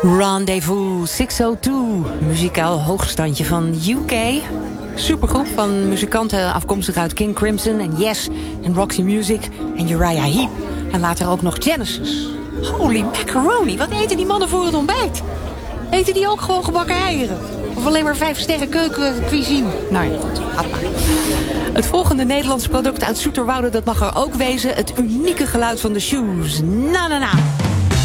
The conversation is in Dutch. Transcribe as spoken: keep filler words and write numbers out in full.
Rendezvous zeshonderdtwee, muzikaal hoogstandje van U K. Supergroep van muzikanten afkomstig uit King Crimson en Yes en Roxy Music en Uriah Heep. En later ook nog Genesis. Holy macaroni, wat eten die mannen voor het ontbijt? Eten die ook gewoon gebakken eieren? Of alleen maar vijf sterren keuken cuisine? Nou ja, goed, gaat maar. Het volgende Nederlandse product uit Zoeterwoude, dat mag er ook wezen. Het unieke geluid van de Shoes. Na na na.